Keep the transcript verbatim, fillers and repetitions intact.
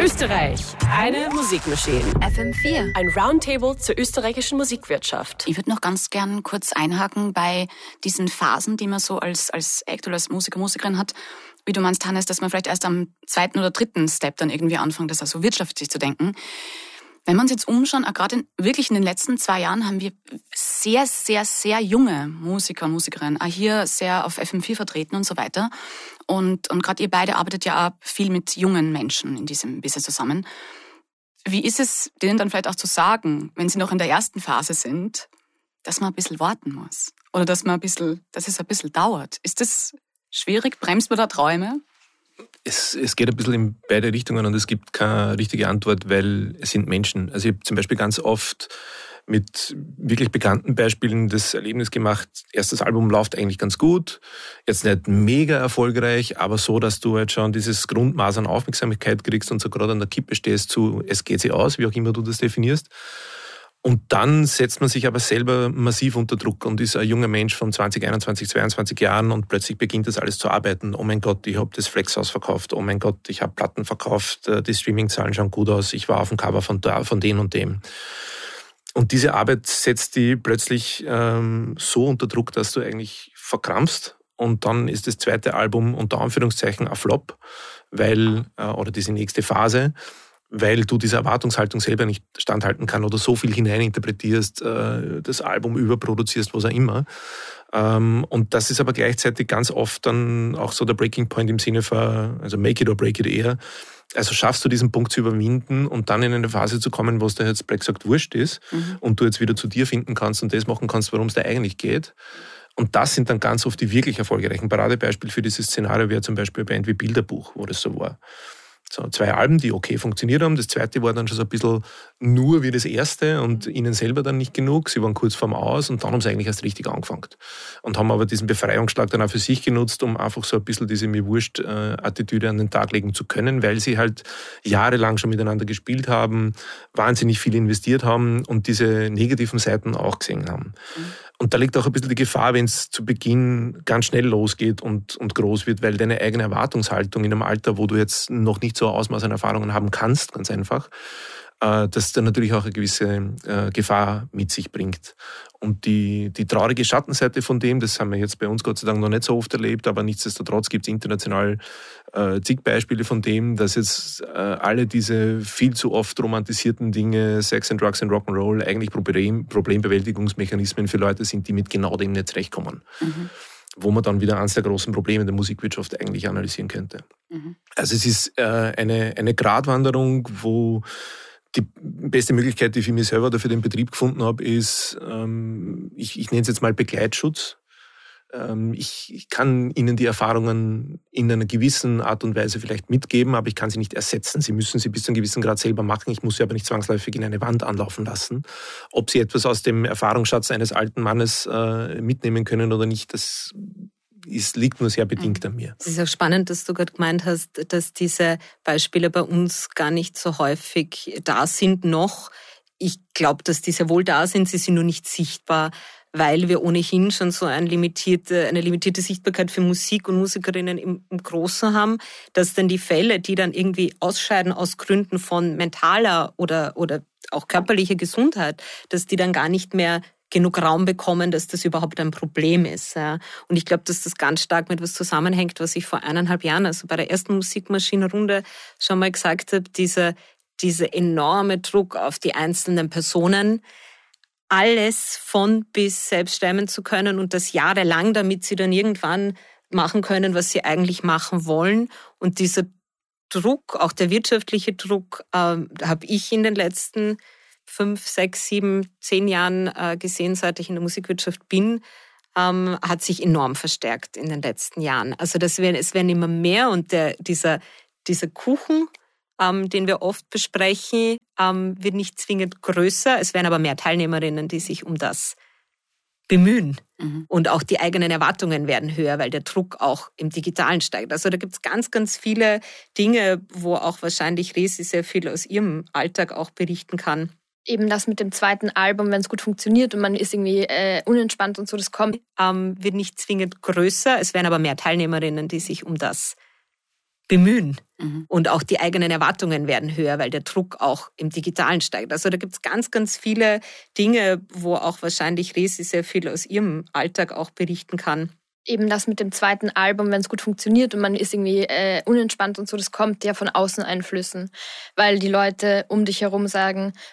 Österreich, eine Musikmaschine. F M vier. Ein Roundtable zur österreichischen Musikwirtschaft. Ich würde noch ganz gern kurz einhaken bei diesen Phasen, die man so als, als Act oder als Musiker, Musikerin hat. Wie du meinst, Hannes, dass man vielleicht erst am zweiten oder dritten Step dann irgendwie anfängt, das also wirtschaftlich zu denken. Wenn wir uns jetzt umschauen, auch gerade in, wirklich in den letzten zwei Jahren haben wir sehr, sehr, sehr junge Musiker und Musikerinnen, auch hier sehr auf F M vier vertreten und so weiter. Und, und gerade ihr beide arbeitet ja auch viel mit jungen Menschen in diesem Business zusammen. Wie ist es denen dann vielleicht auch zu sagen, wenn sie noch in der ersten Phase sind, dass man ein bisschen warten muss? Oder dass man ein bisschen, dass es ein bisschen dauert? Ist das schwierig? Bremst man da Träume? Es, es geht ein bisschen in beide Richtungen und es gibt keine richtige Antwort, weil es sind Menschen. Also ich habe zum Beispiel ganz oft mit wirklich bekannten Beispielen das Erlebnis gemacht, erstes Album läuft eigentlich ganz gut, jetzt nicht mega erfolgreich, aber so, dass du halt schon dieses Grundmaß an Aufmerksamkeit kriegst und so gerade an der Kippe stehst zu, es geht sich aus, wie auch immer du das definierst. Und dann setzt man sich aber selber massiv unter Druck und ist ein junger Mensch von zwanzig, einundzwanzig, zweiundzwanzig Jahren und plötzlich beginnt das alles zu arbeiten. Oh mein Gott, ich habe das Flexhaus verkauft. Oh mein Gott, ich habe Platten verkauft. Die Streamingzahlen schauen gut aus. Ich war auf dem Cover von, da, von dem und dem. Und diese Arbeit setzt die plötzlich ähm, so unter Druck, dass du eigentlich verkrampfst. Und dann ist das zweite Album unter Anführungszeichen ein Flop, weil, äh, oder diese nächste Phase, weil du dieser Erwartungshaltung selber nicht standhalten kannst oder so viel hineininterpretierst, äh, das Album überproduzierst, was auch immer. Ähm, und das ist aber gleichzeitig ganz oft dann auch so der Breaking Point im Sinne von, also make it or break it eher. Also schaffst du diesen Punkt zu überwinden und dann in eine Phase zu kommen, wo es dir jetzt Black gesagt wurscht ist mhm. und du jetzt wieder zu dir finden kannst und das machen kannst, worum es da eigentlich geht. Und das sind dann ganz oft die wirklich erfolgreichen. Paradebeispiel für dieses Szenario wäre zum Beispiel eine Band wie Bilderbuch, wo das so war. So, zwei Alben, die okay funktioniert haben. Das zweite war dann schon so ein bisschen nur wie das erste und ihnen selber dann nicht genug. Sie waren kurz vorm Aus und dann haben sie eigentlich erst richtig angefangen. Und haben aber diesen Befreiungsschlag dann auch für sich genutzt, um einfach so ein bisschen diese Mir-Wurscht-Attitüde an den Tag legen zu können, weil sie halt jahrelang schon miteinander gespielt haben, wahnsinnig viel investiert haben und diese negativen Seiten auch gesehen haben. Mhm. Und da liegt auch ein bisschen die Gefahr, wenn es zu Beginn ganz schnell losgeht und, und groß wird, weil deine eigene Erwartungshaltung in einem Alter, wo du jetzt noch nicht so ein Ausmaß an Erfahrungen haben kannst, ganz einfach, äh, dass dann natürlich auch eine gewisse äh, Gefahr mit sich bringt. Und die, die traurige Schattenseite von dem, das haben wir jetzt bei uns Gott sei Dank noch nicht so oft erlebt, aber nichtsdestotrotz gibt es international äh, zig Beispiele von dem, dass jetzt äh, alle diese viel zu oft romantisierten Dinge, Sex and Drugs and Rock'n'Roll, eigentlich Problem, Problembewältigungsmechanismen für Leute sind, die mit genau dem nicht zurechtkommen. Mhm. Wo man dann wieder eines der großen Probleme der Musikwirtschaft eigentlich analysieren könnte. Mhm. Also es ist äh, eine, eine Gratwanderung, wo die beste Möglichkeit, die ich für mich selber oder für den Betrieb gefunden habe, ist, ähm, ich, ich nenne es jetzt mal Begleitschutz. Ähm, ich, ich kann Ihnen die Erfahrungen in einer gewissen Art und Weise vielleicht mitgeben, aber ich kann sie nicht ersetzen. Sie müssen sie bis zu einem gewissen Grad selber machen. Ich muss sie aber nicht zwangsläufig in eine Wand anlaufen lassen. Ob Sie etwas aus dem Erfahrungsschatz eines alten Mannes äh, mitnehmen können oder nicht, das Es liegt nur sehr bedingt an mir. Es ist auch spannend, dass du gerade gemeint hast, dass diese Beispiele bei uns gar nicht so häufig da sind noch. Ich glaube, dass die sehr wohl da sind, sie sind nur nicht sichtbar, weil wir ohnehin schon so eine limitierte, eine limitierte Sichtbarkeit für Musik und Musikerinnen im, im Großen haben, dass dann die Fälle, die dann irgendwie ausscheiden aus Gründen von mentaler oder, oder auch körperlicher Gesundheit, dass die dann gar nicht mehr genug Raum bekommen, dass das überhaupt ein Problem ist. Ja. Und ich glaube, dass das ganz stark mit was zusammenhängt, was ich vor eineinhalb Jahren, also bei der ersten Musikmaschinenrunde schon mal gesagt habe, diese, diese enorme Druck auf die einzelnen Personen, alles von bis selbst stemmen zu können und das jahrelang, damit sie dann irgendwann machen können, was sie eigentlich machen wollen. Und dieser Druck, auch der wirtschaftliche Druck, äh, habe ich in den letzten fünf, sechs, sieben, zehn Jahren äh, gesehen, seit ich in der Musikwirtschaft bin, ähm, hat sich enorm verstärkt in den letzten Jahren. Also das werden, es werden immer mehr und der, dieser, dieser Kuchen, ähm, den wir oft besprechen, ähm, wird nicht zwingend größer. Es werden aber mehr Teilnehmerinnen, die sich um das bemühen. Mhm. Und auch die eigenen Erwartungen werden höher, weil der Druck auch im Digitalen steigt. Also da gibt es ganz, ganz viele Dinge, wo auch wahrscheinlich Resi sehr viel aus ihrem Alltag auch berichten kann. Eben das mit dem zweiten Album, wenn es gut funktioniert und man ist irgendwie äh, unentspannt und so, das kommt. Ähm, wird nicht zwingend größer, es werden aber mehr Teilnehmerinnen, die sich um das bemühen. Mhm. Und auch die eigenen Erwartungen werden höher, weil der Druck auch im Digitalen steigt. Also da gibt es ganz, ganz viele Dinge, wo auch wahrscheinlich Resi sehr viel aus ihrem Alltag auch berichten kann. Eben das mit dem zweiten Album, wenn es gut funktioniert und man ist irgendwie äh, unentspannt und so, das kommt ja von Außeneinflüssen, weil die Leute um dich herum sagen,